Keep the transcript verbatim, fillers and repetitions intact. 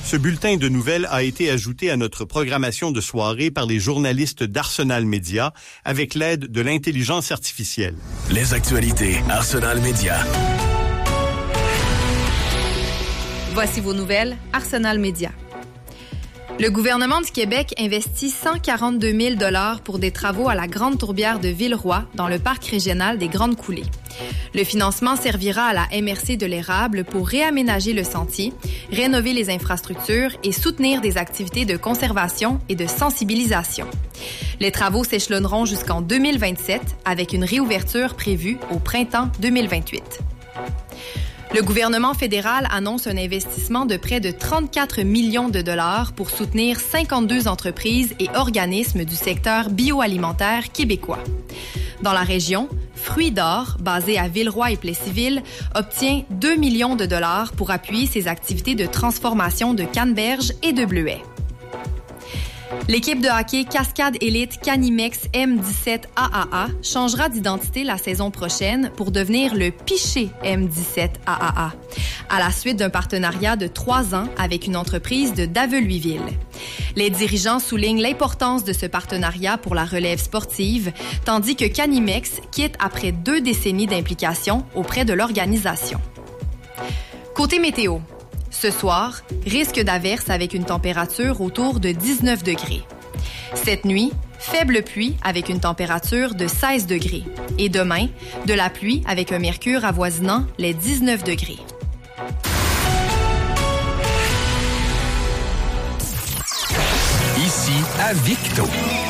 Ce bulletin de nouvelles a été ajouté à notre programmation de soirée par les journalistes d'Arsenal Média avec l'aide de l'intelligence artificielle. Les actualités Arsenal Média. Voici vos nouvelles Arsenal Média. Le gouvernement du Québec investit cent quarante-deux mille dollars pour des travaux à la Grande Tourbière de Villeroy dans le parc régional des Grandes Coulées. Le financement servira à la M R C de l'Érable pour réaménager le sentier, rénover les infrastructures et soutenir des activités de conservation et de sensibilisation. Les travaux s'échelonneront jusqu'en deux mille vingt-sept avec une réouverture prévue au printemps deux mille vingt-huit. Le gouvernement fédéral annonce un investissement de près de trente-quatre millions de dollars pour soutenir cinquante-deux entreprises et organismes du secteur bioalimentaire québécois. Dans la région, Fruits d'Or, basé à Villeroy et Plessisville, obtient deux millions de dollars pour appuyer ses activités de transformation de canneberge et de bleuets. L'équipe de hockey Cascade Élite Canimex M dix-sept A A A changera d'identité la saison prochaine pour devenir le Piché M dix-sept A A A, à la suite d'un partenariat de trois ans avec une entreprise de Daveluiville. Les dirigeants soulignent l'importance de ce partenariat pour la relève sportive, tandis que Canimex quitte après deux décennies d'implication auprès de l'organisation. Côté météo. Ce soir, risque d'averse avec une température autour de dix-neuf degrés. Cette nuit, faible pluie avec une température de seize degrés. Et demain, de la pluie avec un mercure avoisinant les dix-neuf degrés. Ici à Victo.